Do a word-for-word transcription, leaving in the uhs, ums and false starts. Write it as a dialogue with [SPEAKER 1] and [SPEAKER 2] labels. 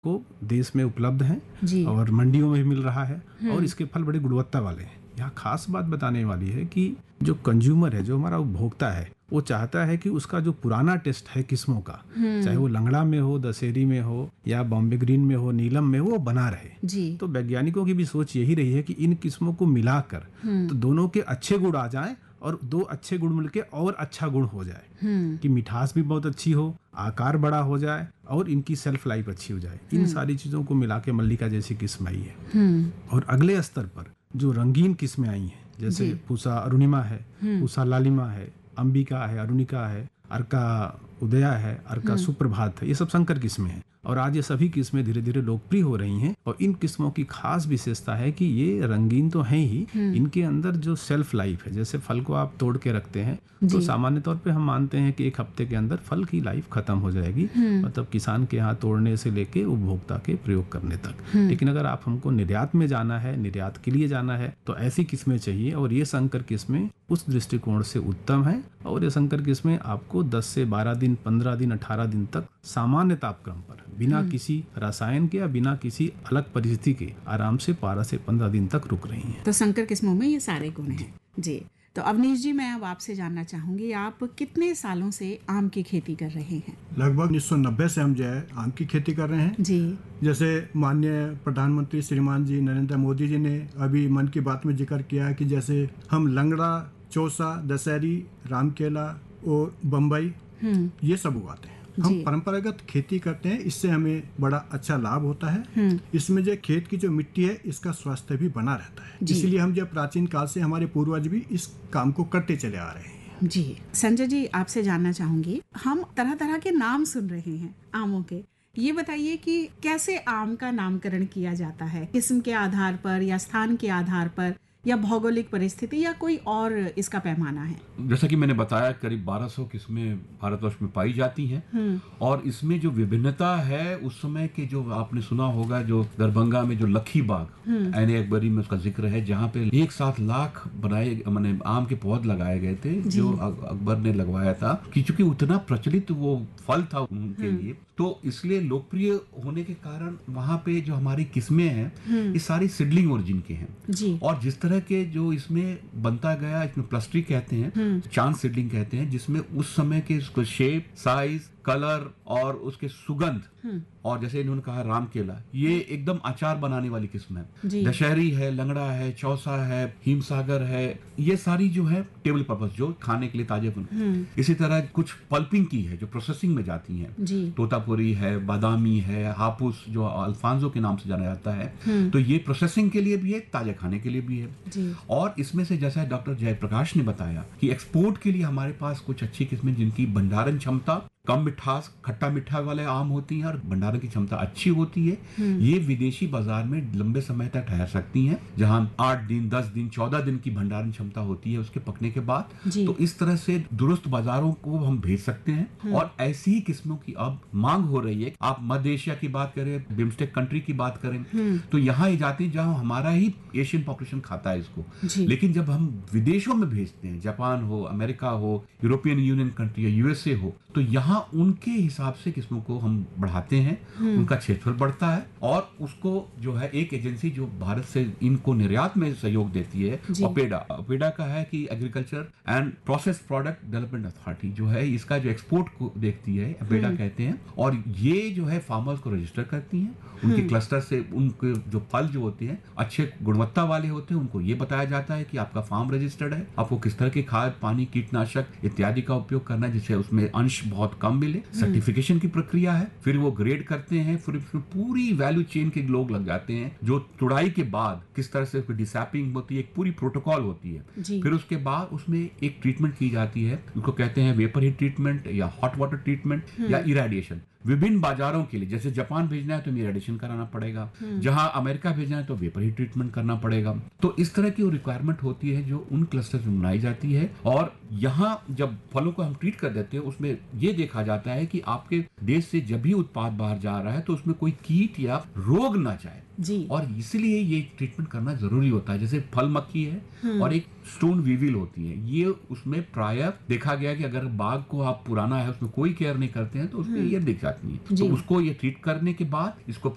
[SPEAKER 1] को देश में उपलब्ध हैं और मंडियों में भी मिल रहा है और इसके फल बड़े गुणवत्ता वाले हैं। यहाँ खास बात बताने वाली है कि जो कंज्यूमर है, जो हमारा उपभोक्ता है, वो चाहता है कि उसका जो पुराना टेस्ट है किस्मों का, चाहे वो लंगड़ा में हो, दशहरी में हो या बॉम्बे ग्रीन में हो, नीलम में हो, वो बना रहे जी। तो वैज्ञानिकों की भी सोच यही रही है कि इन किस्मों को मिलाकर तो दोनों के अच्छे गुण आ जाएं और दो अच्छे गुण मिलके और अच्छा गुण हो जाए कि मिठास भी बहुत अच्छी हो, आकार बड़ा हो जाए और इनकी सेल्फ लाइफ अच्छी हो जाए। इन सारी चीजों को मिला के मल्लिका जैसी किस्म आई है। और अगले स्तर पर जो रंगीन किस्में आई हैं, जैसे पूसा अरुणिमा है, पूसा लालिमा है, अंबिका है, अरुणिका है, अर्का उदया है, अर्का सुप्रभात है, ये सब संकर किस्में हैं और आज ये सभी किस्में धीरे धीरे लोकप्रिय हो रही हैं। और इन किस्मों की खास विशेषता है कि ये रंगीन तो हैं ही, इनके अंदर जो सेल्फ लाइफ है, जैसे फल को आप तोड़ के रखते हैं तो सामान्य तौर पे हम मानते हैं कि एक हफ्ते के अंदर फल की लाइफ खत्म हो जाएगी, मतलब किसान के यहाँ तोड़ने से लेके उपभोक्ता के प्रयोग करने तक। लेकिन अगर आप हमको निर्यात में जाना है, निर्यात के लिए जाना है, तो ऐसी किस्में चाहिए और ये संकर किस्में उस दृष्टिकोण से उत्तम है। और ये संकर किस्में आपको दस से बारह दिन, पंद्रह दिन, अठारह दिन तक सामान्य तापक्रम पर बिना किसी रसायन के या बिना किसी अलग परिस्थिति के आराम से बारह से पंद्रह दिन तक रुक रही हैं।
[SPEAKER 2] तो संकर किस्मों में ये सारे गुण हैं जी। तो अवनीश जी, मैं अब आपसे जानना चाहूंगी, आप कितने सालों से आम की खेती कर रहे हैं?
[SPEAKER 3] लगभग उन्नीस सौ नब्बे से हम जो है आम की खेती कर रहे हैं जी। जैसे माननीय प्रधानमंत्री श्रीमान जी नरेंद्र मोदी जी ने अभी मन की बात में जिक्र किया कि जैसे हम लंगड़ा, चौसा, दशहरी, रामकेला और बम्बई ये सब उगाते हैं। हम परंपरागत खेती करते हैं, इससे हमें बड़ा अच्छा लाभ होता है। इसमें जो खेत की जो मिट्टी है, इसका स्वास्थ्य भी बना रहता है। इसलिए हम जो प्राचीन काल से हमारे पूर्वज भी इस काम को करते चले आ रहे हैं
[SPEAKER 2] जी। संजय जी, आपसे जानना चाहूंगी, हम तरह तरह के नाम सुन रहे हैं आमों के, ये बताइए कि कैसे आम का नामकरण किया जाता है? किस्म के आधार पर या स्थान के आधार पर या भौगोलिक परिस्थिति या कोई और इसका पैमाना है?
[SPEAKER 4] जैसा कि मैंने बताया, करीब बारह सौ किस्में भारतवर्ष में पाई जाती हैं और इसमें जो विभिन्नता है, उस समय के जो आपने सुना होगा, जो दरभंगा में जो लखी बाग ऐने अकबरी में उसका जिक्र है, जहाँ पे एक साथ लाख बनाए माने आम के पौध लगाए गए थे जो अकबर ने लगवाया था, कि चूंकि उतना प्रचलित वो फल था उनके लिए, तो इसलिए लोकप्रिय होने के कारण वहाँ पे जो हमारी किस्में हैं ये सारी सीडलिंग ओरिजिन के हैं। और जिस तरह के जो इसमें बनता गया, इसमें प्लस्ट्री कहते हैं, चांद सीडलिंग कहते हैं, जिसमें उस समय के उसको शेप, साइज, कलर और उसके सुगंध, और जैसे इन्होंने कहा रामकेला, ये एकदम अचार बनाने वाली किस्म है। दशहरी है, लंगड़ा है, चौसा है, हिमसागर है, ये सारी जो है टेबल पर्पस, जो खाने के लिए ताजे बन। इसी तरह कुछ पल्पिंग की है जो प्रोसेसिंग में जाती है, तोतापुरी है, बादामी है, हापुस जो अल्फांसो के नाम से जाना जाता है, तो ये प्रोसेसिंग के लिए भी है, ताजे खाने के लिए भी है। और इसमें से जैसा डॉक्टर जयप्रकाश ने बताया कि एक्सपोर्ट के लिए हमारे पास कुछ अच्छी किस्में जिनकी भंडारण क्षमता कम, मिठास, खट्टा मीठा वाले आम होती हैं और भंडारण की क्षमता अच्छी होती है, ये विदेशी बाजार में लंबे समय तक ठहर सकती हैं, जहां आठ दिन, दस दिन, चौदह दिन की भंडारण क्षमता होती है उसके पकने के बाद। तो इस तरह से दुरुस्त बाजारों को हम भेज सकते हैं और ऐसी ही किस्मों की अब मांग हो रही है। आप मध्य एशिया की बात करें, बिम्स्टेक कंट्री की बात करें, तो यहाँ ये जाती है जहाँ हमारा ही एशियन पॉपुलेशन खाता है इसको। लेकिन जब हम विदेशों में भेजते हैं, जापान हो, अमेरिका हो, यूरोपियन यूनियन कंट्री या यूएसए हो, तो यहाँ उनके हिसाब से किस्मों को हम बढ़ाते हैं, उनका क्षेत्रफल बढ़ता है और उसको जो है एक एजेंसी जो भारत से इनको निर्यात में सहयोग देती है, अपेडा अपेडा का है कि agriculture and process product development authority जो है, इसका जो एक्सपोर्ट को देखती है, अपेडा कहते हैं। और ये जो है फार्मर्स को रजिस्टर करती हैं, उनके क्लस्टर से उनके जो फल जो होते हैं अच्छे गुणवत्ता वाले होते हैं, उनको ये बताया जाता है कि आपका फार्म रजिस्टर्ड है, आपको किस तरह के खाद, पानी, कीटनाशक इत्यादि का उपयोग करना है, जिससे उसमें अंश बहुत कम मिले। सर्टिफिकेशन की प्रक्रिया है, फिर वो ग्रेड करते हैं, फिर पूरी वैल्यू चेन के लोग लग जाते हैं, जो तुड़ाई के बाद किस तरह से डिसैपिंग होती है, एक पूरी प्रोटोकॉल होती है। फिर उसके बाद उसमें एक ट्रीटमेंट की जाती है, उसको कहते हैं वेपर हीट ट्रीटमेंट या हॉट वाटर ट्रीटमेंट या इरेडिएशन। विभिन्न बाजारों के लिए, जैसे जापान भेजना है तो इरेडिएशन कराना पड़ेगा, जहां अमेरिका भेजना है तो वेपर हीट ट्रीटमेंट करना पड़ेगा। तो इस तरह की रिक्वायरमेंट होती है जो उन क्लस्टर्स में बनाई जाती है। और यहाँ जब फलों को हम ट्रीट कर देते हैं, उसमें ये देखा जाता है कि आपके देश से जब भी उत्पाद बाहर जा रहा है तो उसमें कोई कीट या रोग ना जाए जी। और इसलिए ये ट्रीटमेंट करना जरूरी होता है। जैसे फल मक्खी है और एक स्टोन वीविल होती है, ये उसमें प्रायः देखा गया कि अगर बाग को आप पुराना है उसमें कोई केयर नहीं करते हैं तो उसमें ये दिख जाती है, तो उसको ये ट्रीट करने के बाद इसको